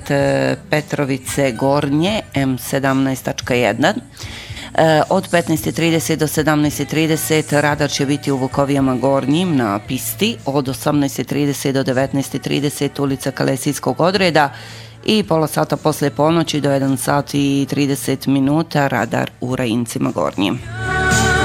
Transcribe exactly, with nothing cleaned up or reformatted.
Petrovice Gornje M sedamnaest tačka jedan. Od petnaest i trideset do sedamnaest i trideset radar će biti u Vukovijama Gornjim na pisti, od osamnaest i trideset do devetnaest i trideset ulica Kalesijskog odreda i pola sata posle ponoći do jedan sat i trideset minuta radar u Rajincima Gornjim.